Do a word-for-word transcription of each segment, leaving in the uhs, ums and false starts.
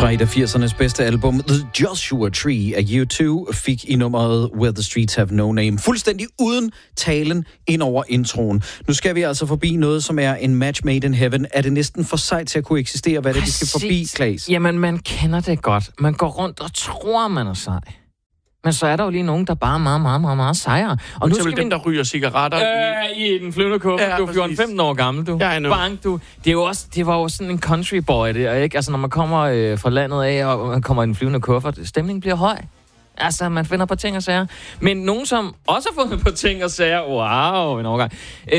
Fra et af firsernes bedste album, The Joshua Tree af U to, fik i nummeret Where the Streets Have No Name. Fuldstændig uden talen ind over introen. Nu skal vi altså forbi noget, som er en match made in heaven. Er det næsten for sejt til at kunne eksistere? Hvad er det, vi skal forbi, Claes? Jamen, man kender det godt. Man går rundt og tror, man er sej. Men så er der jo lige nogen, der bare er meget, meget, meget, meget sejere. Og nu skal dem, vi... der ryger cigaretter øh, i... i den flyvende kuffert. Ja, du er fjorten femten år gammel, du. Ja, Bang, du. Det, er jo også, det var jo sådan en country boy, det, ikke? Altså, når man kommer øh, fra landet af, og man kommer i den flyvende kuffert, stemningen bliver høj. Altså, man finder på ting og sager. Men nogen, som også har fundet på ting og sager, wow, en overgang.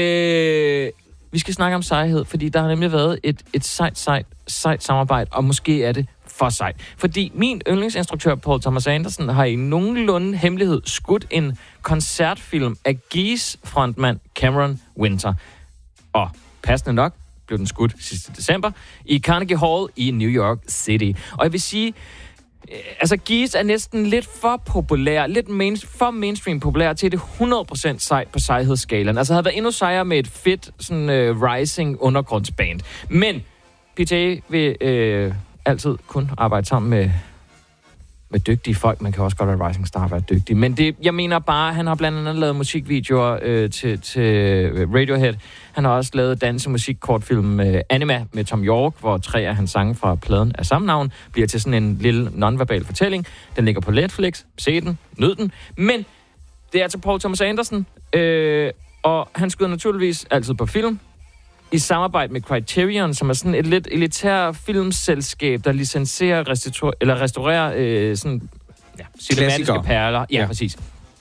Øh, vi skal snakke om sejhed, fordi der har nemlig været et, et sejt, sejt, sejt samarbejde, og måske er det for sejt. Fordi min yndlingsinstruktør, Paul Thomas Anderson, har i nogenlunde hemmelighed skudt en koncertfilm af Gees frontmand Cameron Winter. Og passende nok blev den skudt sidste december i Carnegie Hall i New York City. Og jeg vil sige, altså Gees er næsten lidt for populær, lidt main, for mainstream populær til det hundrede procent sejt på sejhedsskalaen. Altså havde været endnu sejere med et fedt sådan uh, rising undergrundsband. Men P T A vil uh, altid kun arbejde sammen med, med dygtige folk. Man kan også godt være rising star være dygtig. Men det, jeg mener bare, han har blandt andet lavet musikvideoer øh, til, til Radiohead. Han har også lavet dansemusikkortfilm øh, Anima med Tom York, hvor tre af hans sange fra pladen af samme navn bliver til sådan en lille nonverbal fortælling. Den ligger på Netflix. Se den. Nyd den. Men det er til Paul Thomas Anderson. Øh, og han skyder naturligvis altid på film. I samarbejde med Criterion, som er sådan et lidt elitær filmselskab, der licenserer restaur- eller restaurerer øh, sådan ja, cinematiske perler. Ja, ja, præcis.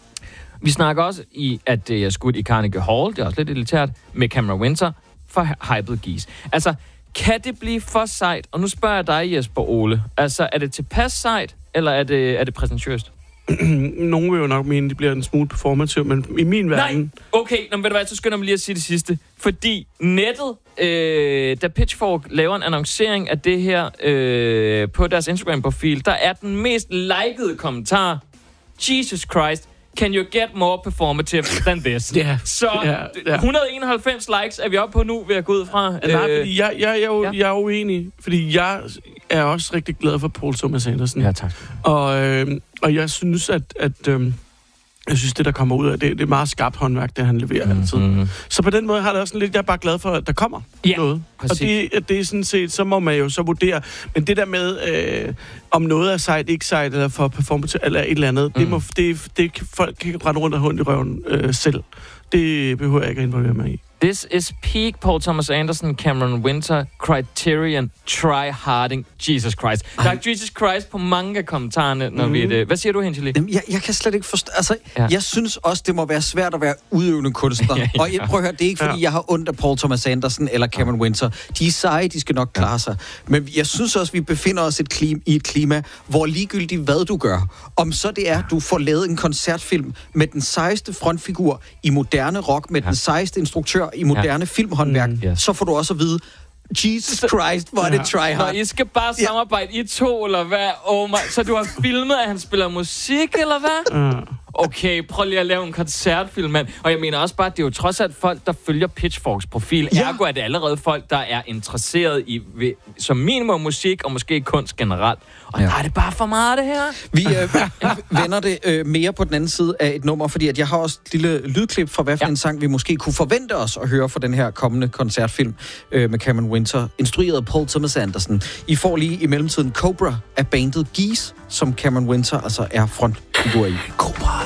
Vi snakker også i, at det er skudt i Carnegie Hall, det er også lidt elitært, med Cameron Winter for Hyped Geese. Altså, kan det blive for sejt? Og nu spørger jeg dig, Jesper Ole. Altså, er det tilpas sejt, eller er det, er det præsentøst? Nogen vil jo nok mene, det bliver en smule performativ, men i min verden... Nej, okay, nå, ved du hvad, så skynder jeg mig lige at sige det sidste. Fordi nettet, øh, da Pitchfork laver en annoncering af det her øh, på deres Instagram-profil, der er den mest likede kommentar: Jesus Christ, can you get more performative than this? Yeah. Så yeah, yeah. et hundrede og enoghalvfems likes er vi oppe på nu, vil jeg gå ud fra. Nej, fordi jeg, jeg, jeg, jeg, ja. jeg er uenig, fordi jeg er også rigtig glad for Paul Thomas Anderson. Ja, tak. Og, øh, og jeg synes, at, at øh, jeg synes, det, der kommer ud af det, det er meget skarpt håndværk, det han leverer mm-hmm. altid. Så på den måde har det også lidt, jeg er bare glad for, at der kommer ja, noget. præcis. Og det, det er sådan set, så må man jo så vurdere. Men det der med, øh, om noget er sejt, ikke sejt, eller for performance, eller et eller andet, mm. det, må, det, det folk kan rette rundt og hunde i røven øh, selv. Det behøver jeg ikke at involvere mig i. This is peak Paul Thomas Anderson, Cameron Winter, Criterion, try-harding, Jesus Christ. Der er Jesus Christ på mange af kommentarerne, når mm. vi er det. Hvad siger du, Henseli? Jeg, jeg kan slet ikke forstå... Altså, ja. jeg synes også, det må være svært at være udøvende kunstner. ja, ja. Og jeg, prøv at høre, det er ikke, fordi ja. jeg har ondt af Paul Thomas Anderson eller Cameron Winter. De er seje, de skal nok klare sig. Men jeg synes også, vi befinder os et klima, i et klima, hvor ligegyldigt hvad du gør, om så det er, du får lavet en koncertfilm med den sejeste frontfigur i moderne rock, med ja. den sejeste instruktør i moderne ja. filmhåndværk, mm, yes. så får du også at vide, Jesus Christ, hvor er det try hard. Nå, I skal bare samarbejde ja. I to, eller hvad? Oh my. Så du har filmet, at han spiller musik, eller hvad? Mm. Okay, prøv lige at lave en koncertfilm, mand. Og jeg mener også bare, at det er jo trods alt folk, der følger Pitchforks profil. Ja. Ergo er det allerede folk, der er interesseret i, ved, som minimum musik, og måske kunst generelt. Og ja. der er det bare for meget, det her. Vi øh, vender det øh, mere på den anden side af et nummer, fordi at jeg har også et lille lydklip fra, hvad for ja. en sang vi måske kunne forvente os at høre for den her kommende koncertfilm øh, med Cameron Winter, instrueret af Paul Thomas Anderson. I får lige i mellemtiden Cobra af bandet Geese, som Cameron Winter altså er frontfigur i. Cobra!